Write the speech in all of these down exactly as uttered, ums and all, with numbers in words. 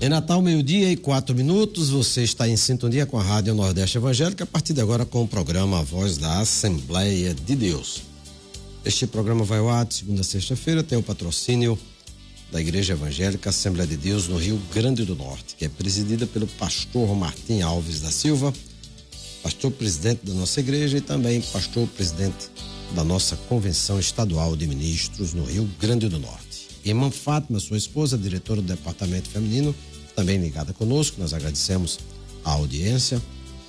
Em Natal, meio-dia e quatro minutos, você está em sintonia com a Rádio Nordeste Evangélica, a partir de agora com o programa A Voz da Assembleia de Deus. Este programa vai ao ar de segunda a sexta-feira, tem o patrocínio da Igreja Evangélica Assembleia de Deus no Rio Grande do Norte, que é presidida pelo pastor Martim Alves da Silva, pastor presidente da nossa igreja e também pastor presidente da nossa Convenção Estadual de Ministros no Rio Grande do Norte. Irmã Fátima, sua esposa, diretora do Departamento Feminino, também ligada conosco, nós agradecemos a audiência.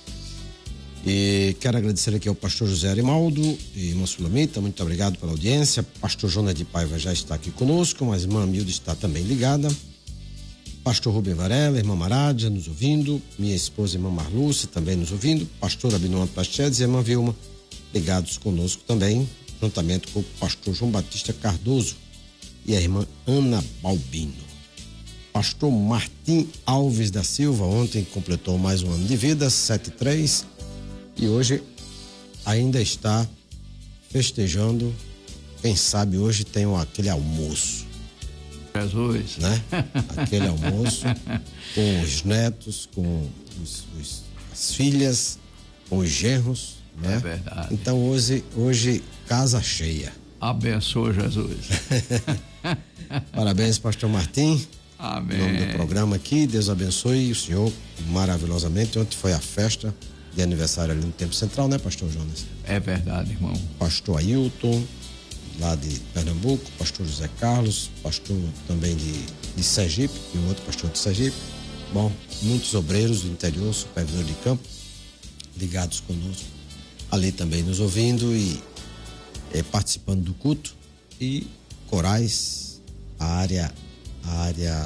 E quero agradecer aqui ao pastor José Arimaldo e irmã Sulamita, muito obrigado pela audiência. Pastor Jonas de Paiva já está aqui conosco, mas irmã Milda está também ligada. Pastor Rubem Varela, irmã Marádia nos ouvindo, minha esposa irmã Marluce também nos ouvindo, pastor Abinoam Prachedes e irmã Vilma ligados conosco também, juntamente com o pastor João Batista Cardoso e a irmã Ana Balbino. Pastor Martim Alves da Silva ontem completou mais um ano de vida, setenta e três, e hoje ainda está festejando. Quem sabe hoje tem um, aquele almoço. Jesus. Né? Aquele almoço com os netos, com os, os, as filhas, com os genros. Né? É verdade. Então hoje, hoje casa cheia. Abençoa Jesus. Parabéns, pastor Martim. Amém. Em nome do programa aqui, Deus abençoe o senhor maravilhosamente. Ontem foi a festa de aniversário ali no Templo Central, né, pastor Jonas? É verdade, irmão. Pastor Ailton, lá de Pernambuco, pastor José Carlos, pastor também de, de Sergipe, e um outro pastor de Sergipe. Bom, muitos obreiros do interior, supervisor de campo, ligados conosco, ali também nos ouvindo e eh, participando do culto, e corais, a área a área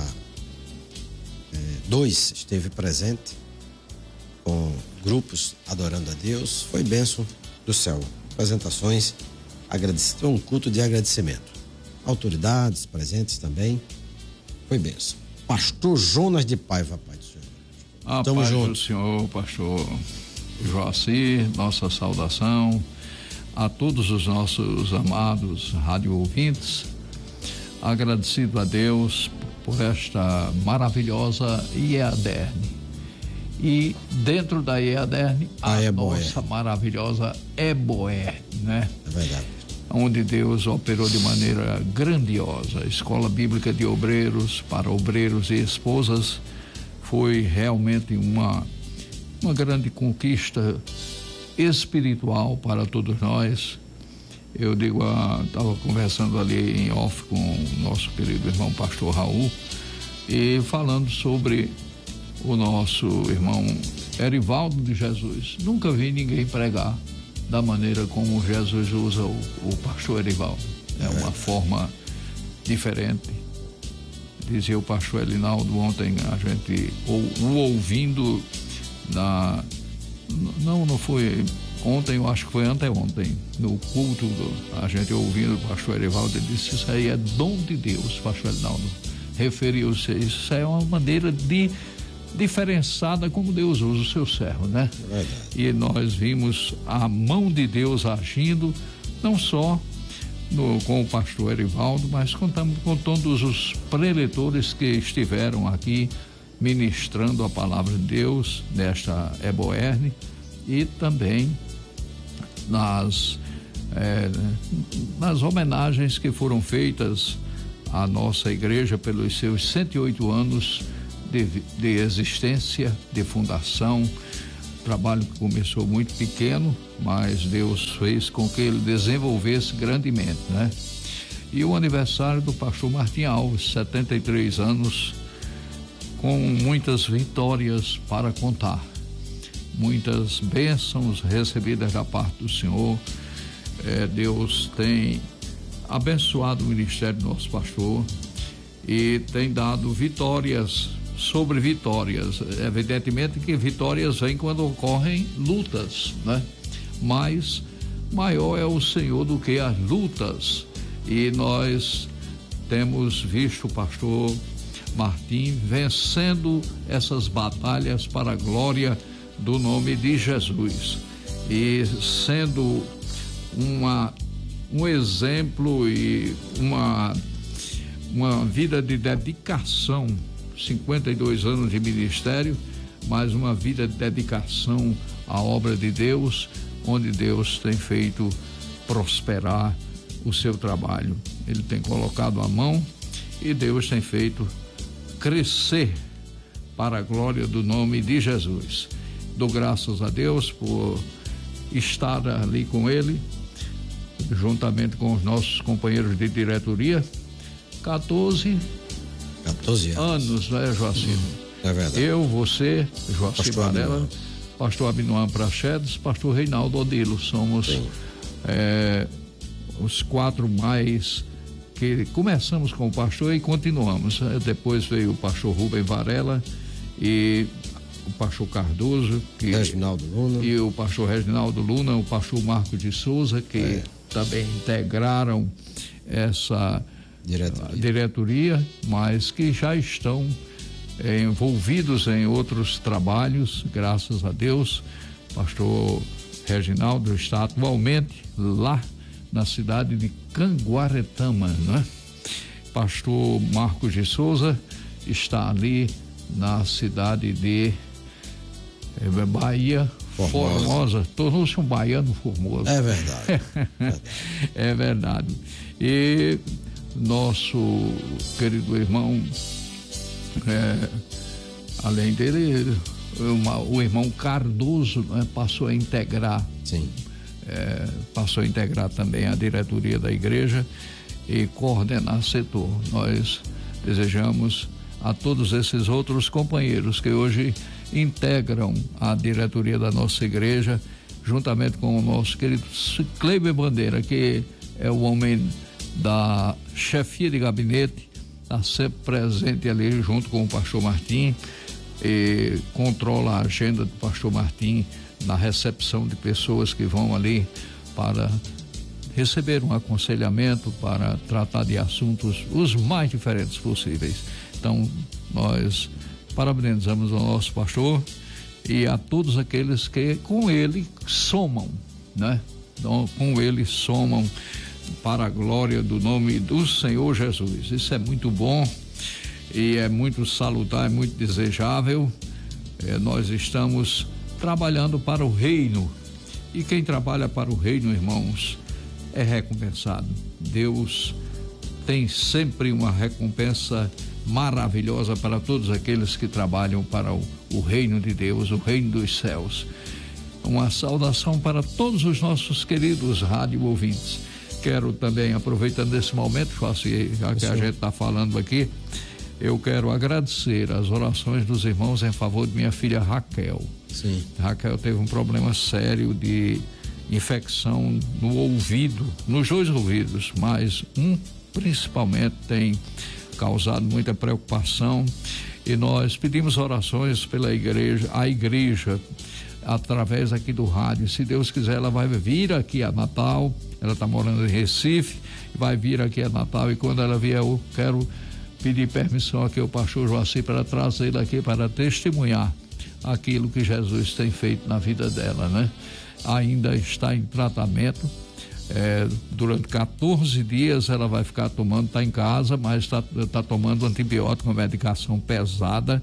dois esteve presente com grupos adorando a Deus, foi bênção do céu, apresentações, agradecimento, um culto de agradecimento, autoridades presentes também, foi bênção. Pastor Jonas de Paiva, Pai do Senhor. A Tamo paz junto. do Senhor, pastor Joacir, nossa saudação a todos os nossos amados rádio ouvintes, agradecido a Deus por esta maravilhosa I E A D E R N, e dentro da I E A D E R N a, a nossa maravilhosa E B O E R N, né? É verdade. Onde Deus operou de maneira grandiosa. A Escola Bíblica de Obreiros para obreiros e esposas foi realmente uma uma grande conquista espiritual para todos nós. Eu digo, estava conversando ali em off com o nosso querido irmão pastor Raul, e falando sobre o nosso irmão Erivaldo de Jesus. Nunca vi ninguém pregar da maneira como Jesus usa o, o pastor Erivaldo. É uma forma diferente. Dizia o pastor Elinaldo ontem, a gente o, o ouvindo na não, não foi ontem, eu acho que foi anteontem, no culto, a gente ouvindo o pastor Erivaldo, ele disse: isso aí é dom de Deus, pastor Elinaldo. Referiu-se a isso, isso é uma maneira de diferenciada como Deus usa o seu servo, né? É. E nós vimos a mão de Deus agindo, não só no, com o pastor Erivaldo, mas contamos com todos os preletores que estiveram aqui ministrando a palavra de Deus nesta E B O E R N, e também nas é, nas homenagens que foram feitas à nossa igreja pelos seus cento e oito anos de, de existência, de fundação. Trabalho que começou muito pequeno, mas Deus fez com que ele desenvolvesse grandemente, né? E o aniversário do pastor Martim Alves, setenta e três anos, com muitas vitórias para contar, muitas bênçãos recebidas da parte do Senhor. É, Deus tem abençoado o ministério do nosso pastor e tem dado vitórias sobre vitórias. Evidentemente que vitórias vêm quando ocorrem lutas, né? Mas maior é o Senhor do que as lutas, e nós temos visto o pastor Martim vencendo essas batalhas para a glória do nome de Jesus, e sendo uma, um exemplo e uma, uma vida de dedicação cinquenta e dois anos de ministério, mas uma vida de dedicação à obra de Deus, onde Deus tem feito prosperar o seu trabalho. Ele tem colocado a mão e Deus tem feito crescer para a glória do nome de Jesus. Dou graças a Deus por estar ali com ele, juntamente com os nossos companheiros de diretoria. quatorze, quatorze anos. anos, né, Joacir? É verdade. Eu, você, Joacir Pastor Varela, Abinoam. pastor Abinoam Prachedes, pastor Reinaldo Odilo. Somos é, os quatro mais que começamos com o pastor e continuamos. Depois veio o pastor Rubem Varela e o pastor Cardoso, que, Reginaldo Luna. e o pastor Reginaldo Luna, o pastor Marco de Souza, que é. também integraram essa diretoria. diretoria, mas que já estão é, envolvidos em outros trabalhos, graças a Deus. Pastor Reginaldo está atualmente lá na cidade de Canguaretama, não é? Pastor Marcos de Souza está ali na cidade de é, Bahia Formosa, Formosa. Tornou-se um baiano formoso. É verdade. É verdade. E nosso querido irmão, é, além dele, uma, o irmão Cardoso, né, passou a integrar. Sim. É, passou a integrar também a diretoria da igreja e coordenar setor. Nós desejamos a todos esses outros companheiros que hoje integram a diretoria da nossa igreja, juntamente com o nosso querido Cleiber Bandeira, que é o homem da chefia de gabinete, está sempre presente ali junto com o pastor Martim e controla a agenda do pastor Martim na recepção de pessoas que vão ali para receber um aconselhamento, para tratar de assuntos os mais diferentes possíveis. Então, nós parabenizamos o nosso pastor e a todos aqueles que com ele somam, né? Então, com ele somam para a glória do nome do Senhor Jesus. Isso é muito bom e é muito salutar, é muito desejável. É, nós estamos trabalhando para o reino, e quem trabalha para o reino, irmãos, é recompensado. Deus tem sempre uma recompensa maravilhosa para todos aqueles que trabalham para o, o reino de Deus, o reino dos céus. Uma saudação para todos os nossos queridos rádio ouvintes. Quero também, aproveitando esse momento, já que a gente está falando aqui, eu quero agradecer as orações dos irmãos em favor de minha filha Raquel. Sim. Raquel teve um problema sério de infecção no ouvido, nos dois ouvidos, mas um principalmente tem causado muita preocupação, e nós pedimos orações pela igreja, a igreja, através aqui do rádio. Se Deus quiser, ela vai vir aqui a Natal. Ela está morando em Recife, vai vir aqui a Natal, e quando ela vier, eu quero pedir permissão aqui ao pastor Joacir para trazê-la aqui para testemunhar aquilo que Jesus tem feito na vida dela, né? Ainda está em tratamento, é, durante quatorze dias ela vai ficar tomando, está em casa, mas está tá tomando antibiótico, uma medicação pesada,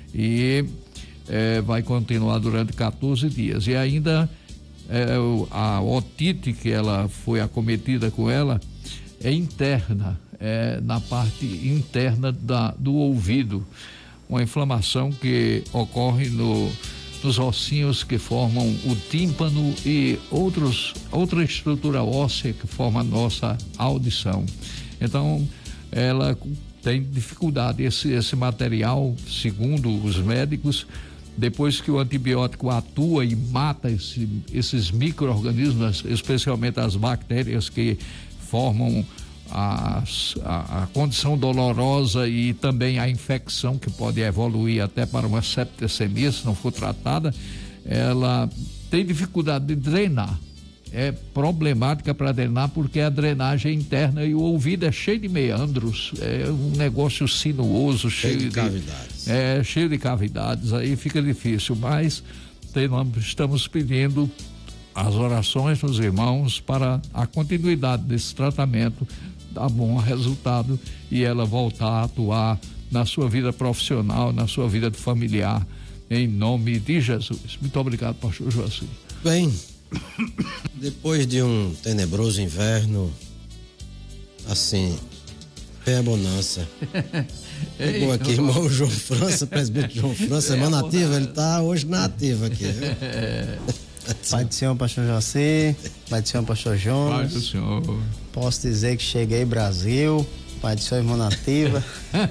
e é, vai continuar durante quatorze dias. E ainda é, a otite que ela foi acometida com ela é interna, é na parte interna da, do ouvido, uma inflamação que ocorre no, nos ossinhos que formam o tímpano e outros, outra estrutura óssea que forma a nossa audição. Então, ela tem dificuldade. Esse, esse material, segundo os médicos, depois que o antibiótico atua e mata esse, esses micro-organismos, especialmente as bactérias que formam A, a, a condição dolorosa e também a infecção, que pode evoluir até para uma septicemia se não for tratada, ela tem dificuldade de drenar. É problemática para drenar porque a drenagem é interna e o ouvido é cheio de meandros, é um negócio sinuoso, cheio, cheio de, de cavidades. É, cheio de cavidades, aí fica difícil, mas tem, estamos pedindo as orações dos irmãos para a continuidade desse tratamento, dar bom resultado e ela voltar a atuar na sua vida profissional, na sua vida familiar, em nome de Jesus. Muito obrigado, pastor Joacir. Bem, depois de um tenebroso inverno, assim, é bonança. Chegou aqui, irmão João França, presbítero João França, semana ativa, ele tá hoje na ativa aqui, viu? Pai do Senhor, pastor Joacir, Pai do Senhor, pastor Jonas. Pai do Senhor. Posso dizer que cheguei Brasil, Pai do Senhor, irmão nativa.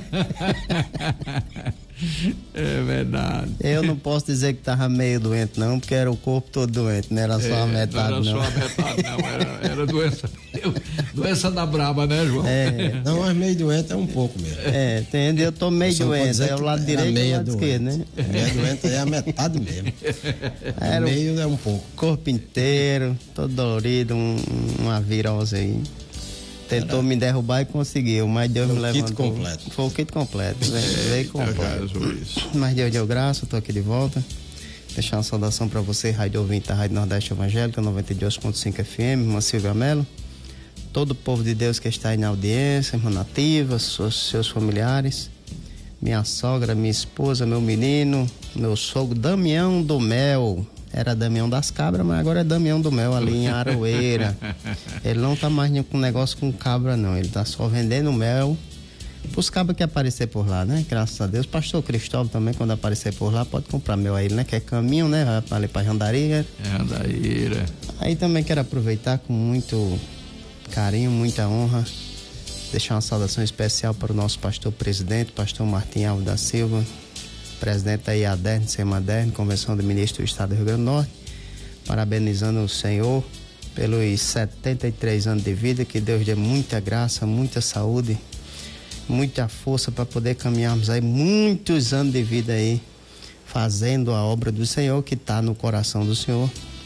É verdade. Eu não posso dizer que tava meio doente não, porque era o corpo todo doente, não era só é, a metade não. Não era só a metade não, era, era doença, doença da braba, né, João? É. Não, mas meio doente é um pouco mesmo. É, entende? Eu tô meio doente, é o lado direito e o lado esquerdo, né? Meio doente é a metade mesmo. Era meio é um pouco. Corpo inteiro, todo dolorido, um, uma virose aí. Tentou Era. me derrubar e conseguiu, mas Deus Foi me levantou. Kit completo. Foi o kit completo. Veio, veio completo. Mas Deus deu graça, estou aqui de volta. Deixar uma saudação para você, rádio ouvinte da Rádio Nordeste Evangélica, noventa e dois ponto cinco F M, irmã Silvia Mello. Todo o povo de Deus que está aí na audiência, irmã Nativa, seus, seus familiares. Minha sogra, minha esposa, meu menino, meu sogro, Damião do Mel. Era Damião das Cabras, mas agora é Damião do Mel, ali em Aroeira. Ele não tá mais com negócio com cabra, não. Ele tá só vendendo mel pros cabras que aparecer por lá, né? Graças a Deus. Pastor Cristóvão também, quando aparecer por lá, pode comprar mel aí, né? Que é caminho, né? Vai ali pra Jandaíra. Jandaíra. Aí também quero aproveitar com muito carinho, muita honra, deixar uma saudação especial para o nosso pastor presidente, pastor Martim Alves da Silva, presidente da I A D E R N, SEMADERN, Convenção de Ministros do Estado do Rio Grande do Norte, parabenizando o senhor pelos setenta e três anos de vida, que Deus dê muita graça, muita saúde, muita força para poder caminharmos aí muitos anos de vida aí, fazendo a obra do Senhor que está no coração do Senhor.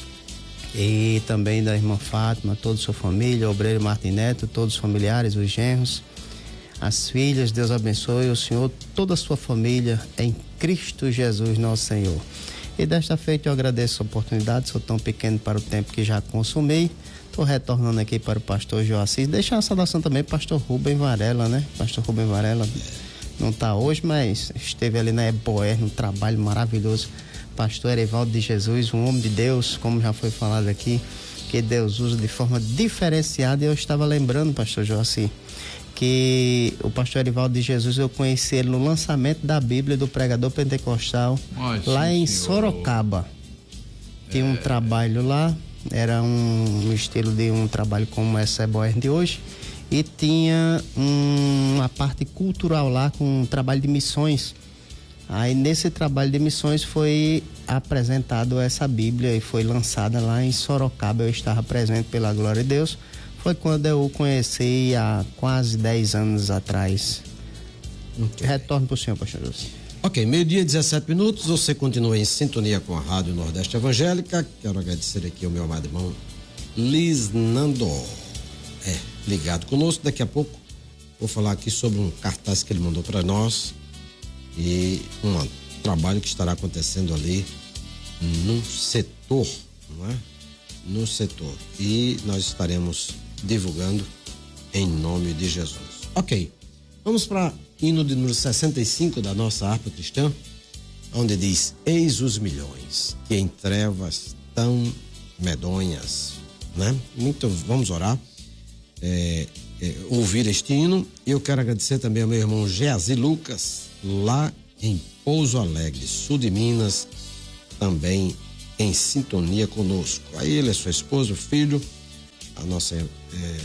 E também da irmã Fátima, toda a sua família, o obreiro Martim Neto, todos os familiares, os genros, as filhas. Deus abençoe o Senhor, toda a sua família, em Cristo Jesus, nosso Senhor. E desta feita eu agradeço a oportunidade, sou tão pequeno para o tempo que já consumi. Estou retornando aqui para o pastor Joacir. Deixar uma saudação também para o pastor Rubem Varela, né? Pastor Rubem Varela não está hoje, mas esteve ali na Eboer, num trabalho maravilhoso. Pastor Erivaldo de Jesus, um homem de Deus, como já foi falado aqui, que Deus usa de forma diferenciada. E eu estava lembrando, pastor Joacir, que o pastor Erivaldo de Jesus, eu conheci ele no lançamento da Bíblia do pregador pentecostal, Ai, lá sim, em senhor. Sorocaba. Tinha é... um trabalho lá, era um, um estilo de um trabalho como essa Eboer de hoje, e tinha um, uma parte cultural lá com um trabalho de missões. Aí nesse trabalho de missões foi apresentado essa Bíblia e foi lançada lá em Sorocaba. Eu estava presente, pela glória de Deus. Foi quando eu o conheci há quase dez anos atrás. Okay. Retorno para o senhor, pastor José. Ok, meio-dia, dezessete minutos. Você continua em sintonia com a Rádio Nordeste Evangélica. Quero agradecer aqui ao meu amado irmão Lisnando. É, ligado conosco. Daqui a pouco vou falar aqui sobre um cartaz que ele mandou para nós e um trabalho que estará acontecendo ali no setor, não é? No setor. E nós estaremos divulgando em nome de Jesus. Ok, vamos para hino de número sessenta e cinco da nossa harpa cristã, onde diz: eis os milhões que em trevas tão medonhas, né? Muito, vamos orar, é, é, ouvir este hino. E eu quero agradecer também ao meu irmão Geazi Lucas, lá em Pouso Alegre, sul de Minas, também em sintonia conosco. Aí ele, a sua esposa, o filho, a nossa é,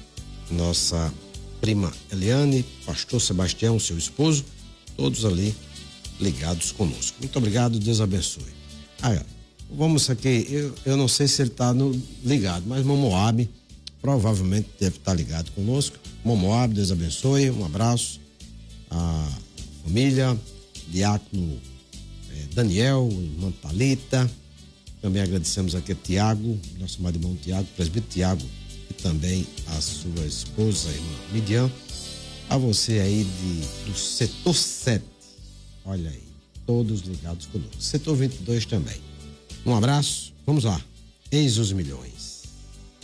nossa prima Eliane, pastor Sebastião, seu esposo, todos ali ligados conosco. Muito obrigado, Deus abençoe. Ah, vamos aqui, eu, eu não sei se ele está ligado, mas Momoab provavelmente deve estar ligado conosco. Momoab, Deus abençoe, um abraço. A família, diácono eh, Daniel, irmã Thalita, também agradecemos aqui a Tiago, nosso amado irmão Tiago, presbítero Tiago, e também a sua esposa, a irmã Midian, a você aí de, do setor sete, olha aí, todos ligados conosco, setor vinte e dois também. Um abraço, vamos lá, eis os milhões.